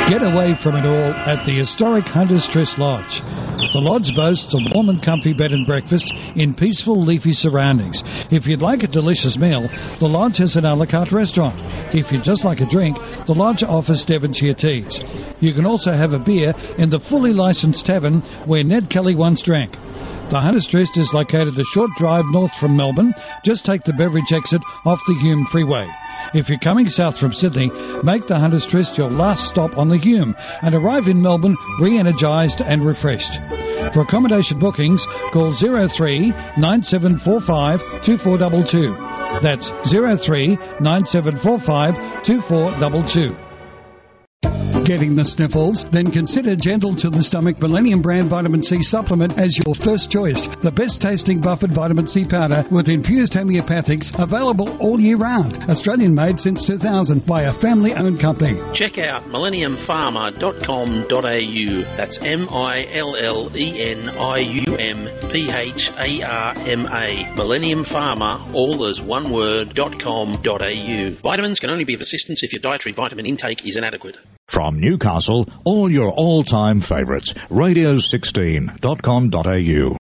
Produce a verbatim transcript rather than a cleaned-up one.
Get away from it all at the historic Hunter's Tryst Lodge. The lodge boasts a warm and comfy bed and breakfast in peaceful, leafy surroundings. If you'd like a delicious meal, the lodge has an a la carte restaurant. If you'd just like a drink, the lodge offers Devonshire teas. You can also have a beer in the fully licensed tavern where Ned Kelly once drank. The Hunter's Tryst is located a short drive north from Melbourne. Just take the Beveridge exit off the Hume Freeway. If you're coming south from Sydney, make the Hunter's Tryst your last stop on the Hume and arrive in Melbourne re-energised and refreshed. For accommodation bookings, call zero three nine seven four five two four two two. That's zero three nine seven four five two four two two. Getting the sniffles? Then consider Gentle to the Stomach Millennium Brand Vitamin C Supplement as your first choice. The best tasting buffered vitamin C powder with infused homeopathics, available all year round. Australian made since two thousand by a family owned company. Check out millennium pharma dot com dot a u. That's M I L L E N I U M P H A R M A. Millennium Pharma, all as one word, dot com dot a u. Vitamins can only be of assistance if your dietary vitamin intake is inadequate. From Newcastle, all your all-time favourites. radio sixteen dot com dot a u.